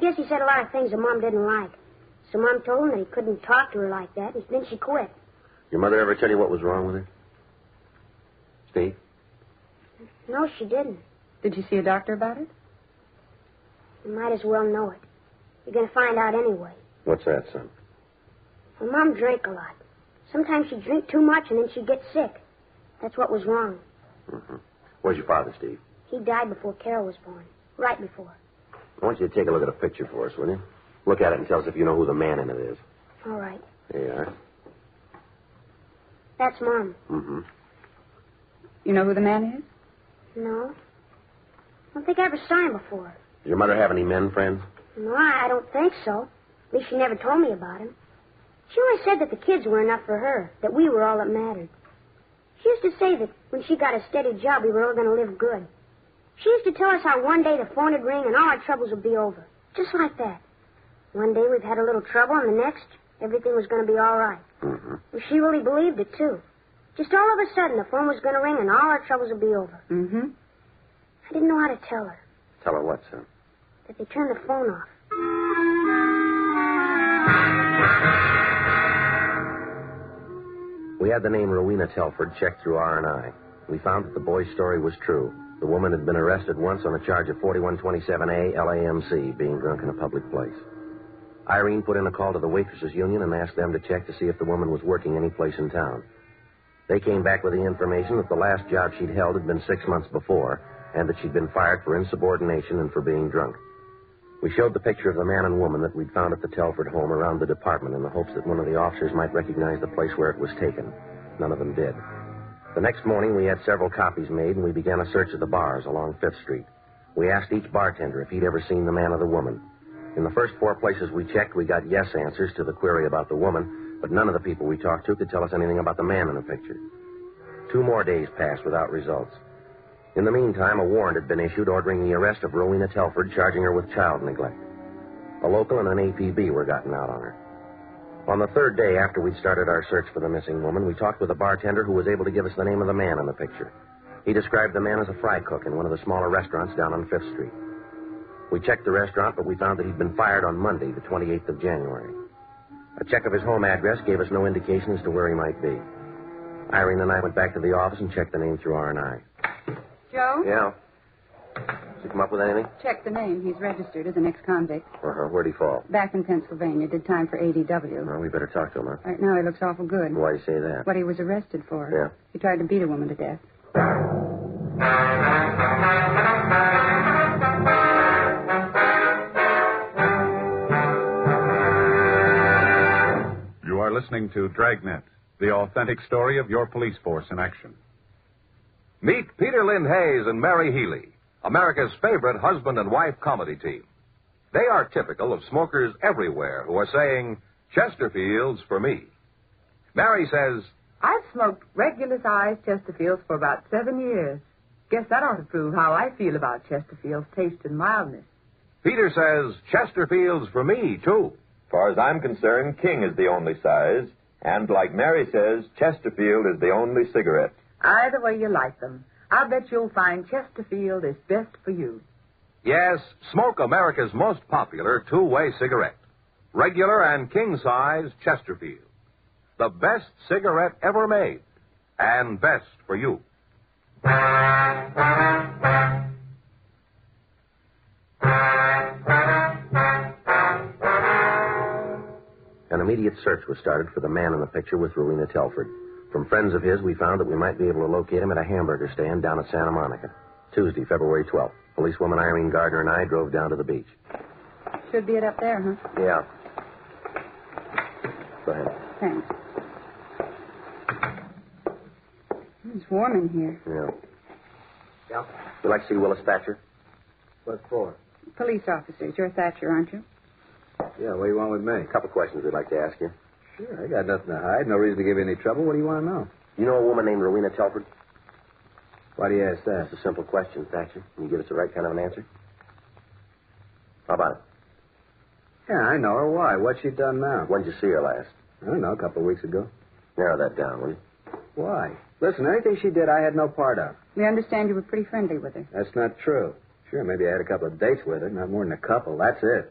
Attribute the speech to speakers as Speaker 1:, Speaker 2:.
Speaker 1: guess he said a lot of things that Mom didn't like. So Mom told him that he couldn't talk to her like that, and then she quit.
Speaker 2: Your mother ever tell you what was wrong with her? Steve?
Speaker 1: No, she didn't.
Speaker 3: Did you see a doctor about it?
Speaker 1: You might as well know it. You're going to find out anyway.
Speaker 2: What's that, son?
Speaker 1: Well, Mom drank a lot. Sometimes she'd drink too much, and then she'd get sick. That's what was wrong.
Speaker 2: Mm-hmm. Where's your father, Steve?
Speaker 1: He died before Carol was born. Right before.
Speaker 2: I want you to take a look at a picture for us, will you? Look at it and tell us if you know who the man in it is.
Speaker 1: All right.
Speaker 2: There you are.
Speaker 1: That's Mom.
Speaker 2: Mm-hmm.
Speaker 3: You know who the man is?
Speaker 1: No. I don't think I ever saw him before.
Speaker 2: Does your mother have any men friends?
Speaker 1: No, I don't think so. At least she never told me about him. She always said that the kids were enough for her, that we were all that mattered. She used to say that when she got a steady job, we were all going to live good. She used to tell us how one day the phone would ring and all our troubles would be over. Just like that. One day we'd had a little trouble, and the next, everything was going to be all right.
Speaker 2: Mm-hmm.
Speaker 1: Well, she really believed it, too. Just all of a sudden, the phone was going to ring and all our troubles would be over.
Speaker 3: Mm-hmm.
Speaker 1: I didn't know how to tell her.
Speaker 2: Tell her what, son?
Speaker 1: That they turned the phone off.
Speaker 2: We had the name Rowena Telford checked through R&I. We found that the boy's story was true. The woman had been arrested once on a charge of 4127A LAMC, being drunk in a public place. Irene put in a call to the Waitresses Union and asked them to check to see if the woman was working any place in town. They came back with the information that the last job she'd held had been 6 months before, and that she'd been fired for insubordination and for being drunk. We showed the picture of the man and woman that we'd found at the Telford home around the department in the hopes that one of the officers might recognize the place where it was taken. None of them did. The next morning, we had several copies made, and we began a search of the bars along 5th Street. We asked each bartender if he'd ever seen the man or the woman. In the first 4 places we checked, we got yes answers to the query about the woman, but none of the people we talked to could tell us anything about the man in the picture. 2 more days passed without results. In the meantime, a warrant had been issued ordering the arrest of Rowena Telford, charging her with child neglect. A local and an APB were gotten out on her. On the 3rd day after we'd started our search for the missing woman, we talked with a bartender who was able to give us the name of the man in the picture. He described the man as a fry cook in one of the smaller restaurants down on 5th Street. We checked the restaurant, but we found that he'd been fired on Monday, the 28th of January. A check of his home address gave us no indication as to where he might be. Irene and I went back to the office and checked the name through R&I.
Speaker 3: Joe?
Speaker 2: Yeah? Did you come up with anything?
Speaker 3: Check the name. He's registered as an ex-convict.
Speaker 2: Uh-huh. Where'd he fall?
Speaker 3: Back in Pennsylvania. Did time for ADW.
Speaker 2: Well, we better talk to him, huh?
Speaker 3: Right now he looks awful good.
Speaker 2: Why do you say that?
Speaker 3: What he was arrested for.
Speaker 2: Yeah.
Speaker 3: He tried to beat a woman to death.
Speaker 4: You are listening to Dragnet, the authentic story of your police force in action.
Speaker 5: Meet Peter Lynn Hayes and Mary Healy, America's favorite husband and wife comedy team. They are typical of smokers everywhere who are saying, Chesterfield's for me. Mary says,
Speaker 6: I've smoked regular-sized Chesterfields for about 7 years. Guess that ought to prove how I feel about Chesterfield's taste and mildness.
Speaker 5: Peter says, Chesterfield's for me, too.
Speaker 7: As far as I'm concerned, King is the only size. And like Mary says, Chesterfield is the only cigarette.
Speaker 6: Either way you like them, I'll bet you'll find Chesterfield is best for you.
Speaker 5: Yes, smoke America's most popular two-way cigarette. Regular and king-size Chesterfield. The best cigarette ever made. And best for you.
Speaker 2: An immediate search was started for the man in the picture with Rowena Telford. From friends of his, we found that we might be able to locate him at a hamburger stand down at Santa Monica. Tuesday, February 12th. Policewoman Irene Gardner and I drove down to the beach.
Speaker 3: Should be it up there, huh?
Speaker 2: Yeah. Go ahead.
Speaker 3: Thanks. It's warm in here.
Speaker 2: Yeah.
Speaker 7: Yeah?
Speaker 2: You'd like to see Willis Thatcher?
Speaker 7: What for?
Speaker 3: Police officers. You're Thatcher, aren't you?
Speaker 7: Yeah, what do you want with me?
Speaker 2: A couple questions we'd like to ask you.
Speaker 7: Sure, I got nothing to hide. No reason to give you any trouble. What do you want to know?
Speaker 2: You know a woman named Rowena Telford?
Speaker 7: Why do you ask that?
Speaker 2: That's a simple question, Thatcher. Can you give us the right kind of an answer? How about it?
Speaker 7: Yeah, I know her. Why? What's she done now?
Speaker 2: When did you see her last?
Speaker 7: I don't know, a couple of weeks ago.
Speaker 2: Narrow that down, will you?
Speaker 7: Why? Listen, anything she did, I had no part of.
Speaker 3: We understand you were pretty friendly with her.
Speaker 7: That's not true. Sure, maybe I had a couple of dates with her, not more than a couple. That's it.